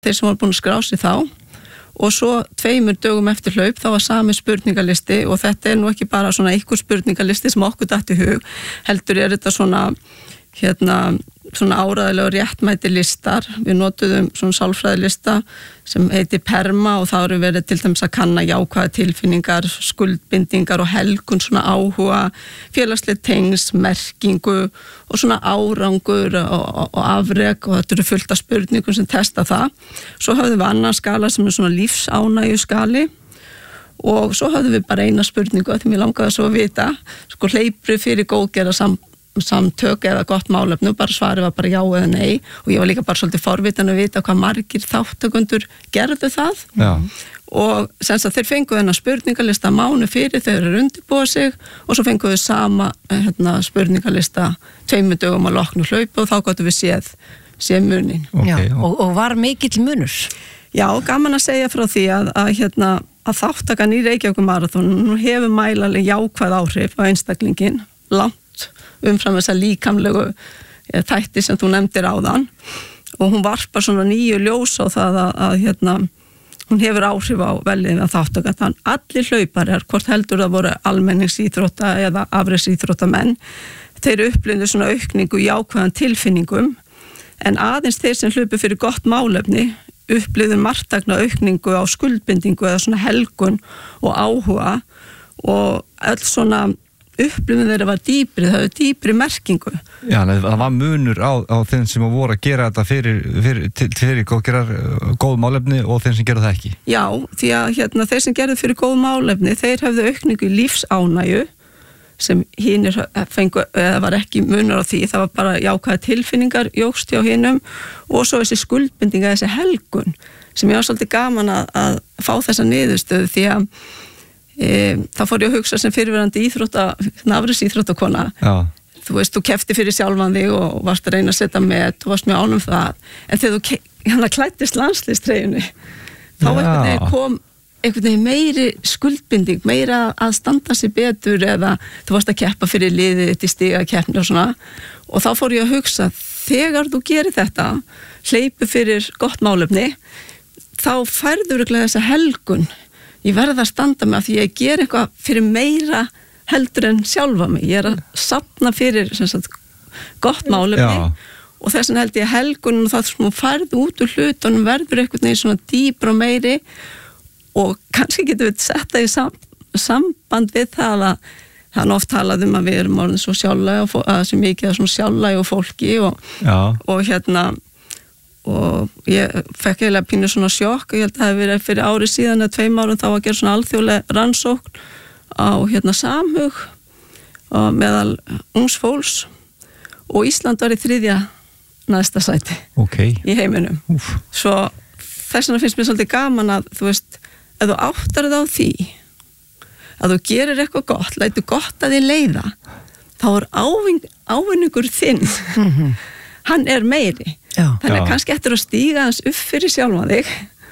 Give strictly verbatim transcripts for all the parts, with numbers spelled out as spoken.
þeir sem var búin að skrá sig þá og svo tveimur dögum eftir hlaup þá var sami spurningalisti og þetta er nú ekki bara svona einhver spurningalisti sem okkur datt í hug, heldur er þetta svona hérna svona áræðilega og réttmæti listar. Við notuðum svona sálfræðilista sem heitir PERMA og þá eru verið til dæmis að kanna jákvæða tilfinningar, skuldbindingar og helgun, svona áhuga, félagsleg tengs, merkingu og svona árangur og, og, og afrek og þetta eru fullt af spurningum sem testa það. Svo höfðum við annan skala sem er svona lífsánægju skali og svo höfðum við bara eina spurningu að því mér langaði svo að vita, sko hleypri fyrir góðgerða sam samtök eða gott málefni og bara svarið var bara já eða nei og ég var líka bara svolítið forvitin að vita hvað margir þáttökundur gerðu það já. Og senst að þeir fengu þennan spurningalista mánu fyrir þeir eru undirbúa sig og svo fengu við sama hérna, spurningalista tveimur dögum að loknu hlaupa og þá gáttum við séð, séð munin okay, já, og, og var mikill munur? Já, gaman að segja frá því að, að, hérna, að þáttakan í Reykjavíkur maraþon hefur mælanlega jákvæð áhrif á einstaklingin langt umfram þess að líkamlegu þætti sem þú nefndir áðan og hún varpar svona nýju ljós á það að, að hérna, hún hefur áhrif á velliðin að þáttaka þannig allir hlauparar, hvort heldur það voru almenningsíþrótta eða afreksíþróttamenn, þeir upplifðu svona aukningu í ákveðan tilfinningum en aðeins þeir sem hlupu fyrir gott málefni upplifðu margtakna aukningu á skuldbindingu eða svona helgun og áhuga og öll svona upplifin þeirra var dýpri, það var dýpri merkingu. Já, það var munur á, á þeim sem voru að gera þetta fyrir, fyrir, til, fyrir góðgerar, góð málefni og þeim sem gera það ekki. Já, því að hérna, þeir sem gerðu fyrir góð málefni, þeir hefðu aukningu í lífsánægju sem hinir fengu, eða var ekki munur á því, það var bara jákvæða tilfinningar jókst hjá hinum og svo þessi skuldbindinga, þessi helgun sem ég var svolítið gaman að, að fá þessa niðurstöðu því að E, þá fór ég að hugsa sem fyrirverandi íþrótta, nafris íþróttakona. Já. Þú veist, þú kefti fyrir sjálfan þig og varst að reyna að setja með, þú varst með ánum það. En þegar þú hérna klættist landsliðstreyjunni, þá einhvern veginn kom einhvern veginn meiri skuldbinding, meira að standa sig betur eða þú varst að keppa fyrir liðið þitt í stigakeppni og svona. Og þá fór ég að hugsa, þegar þú gerir þetta, hleypu fyrir gott málefni, þá færður örugglega þessa helgun. Ég verði að standa með að því ég ger eitthvað fyrir meira heldur en sjálfa mig. Ég er að safna fyrir sem sagt, gott málefni Já. Og þess vegna held ég helgun og það sem hún færði út úr hlutunum verður eitthvað neginn svona dýpra og meiri og kannski getum við setta í sam, samband við það að það er oft talað um að við erum orðin svo sjálflæg og að sem mikið svona sjálflæg og fólki og, og hérna og ég fekk eiginlega pínu svona sjokk og ég held að það hefði verið fyrir ári síðan eða tveim árum þá að gera svona alþjóðleg rannsókn á hérna samhug og meðal ungs fólks og Ísland var í þriðja næsta sæti okay. í heiminum Úf. Svo þess vegna finnst mér svolítið gaman að þú veist, ef þú áttar það á því að þú gerir eitthvað gott, lætur gott að þið leiða þá er ávin, ávinningur þinn mm-hmm. hann er meiri Já. Þannig að kannski eftir að stíga hans upp fyrir sjálfa þig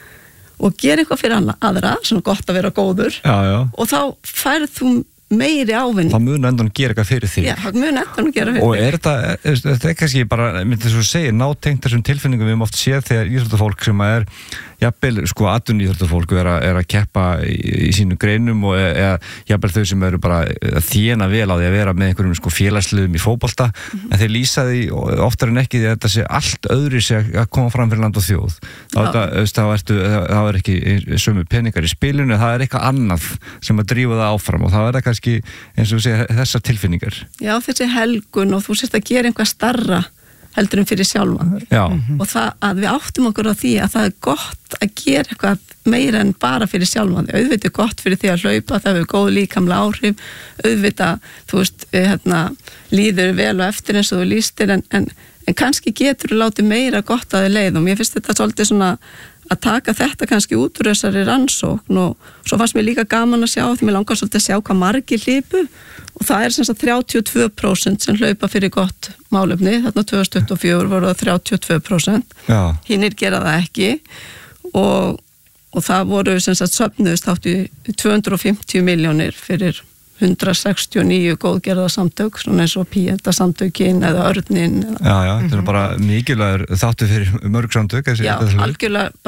og gera eitthvað fyrir aðra, svona gott að vera góður já, já. Og þá færð þú meiri ávinning. Það mun endan gera eitthvað fyrir þig. Já, það mun endan gera fyrir og þig. Og er þetta, þetta er kannski bara, myndið svo segja, nátengt þessum tilfinningum við höfum oft séð þegar íþróttafólk sem er, jafnvel, sko, atvinnuíþróttafólk er, er að keppa í, í sínum greinum og eða jafnvel þau sem eru bara að þéna vel á því að vera með einhverjum sko félagsliðum í fótbolta, mm-hmm. en þeir lýsa því oftar en ekki því að þetta sé allt öðru sé að koma fram fyrir land og þjóð. Þá það er ekki sömu peningar í spilinu, það er eitthvað annað sem að drífa það áfram og það er kannski eins og segja þessar tilfinningar. Já, þessi helgun og þú sést að gera einhvað starra heldur en fyrir sjálfan. Já. Og það að við áttum okkur á því að það er gott að gera eitthvað meira en bara fyrir sjálfan. Auðvitað gott fyrir því að hlaupa, það hefur góð líkamlega áhrif, auðvitað, þú veist, hérna, líður vel og eftir eins og þú lýstir, en, en, en kannski getur þú látið meira gott að þið leið og mér finnst þetta svolítið svona að taka þetta kannski út úr þessari rannsókn og svo fannst mér líka gaman að sjá því mér langar svolítið að sjá hvað margir hlaupu og það er sem sagt þrjátíu og tvö prósent sem hlaupa fyrir gott málefni, þarna tvö þúsund tuttugu og fjögur voru það þrjátíu og tvö prósent, hinnir gera það ekki og, og það voru sem sagt söfnuðust hátt í tvö hundruð og fimmtíu milljónir fyrir hundrað sextíu og níu góðgerðarsamtök, svona eins og Píeta-samtökin eða Örnin. Já, já, þetta er bara mikilvægur þáttu fyrir mörg samtök. Já, algjörlega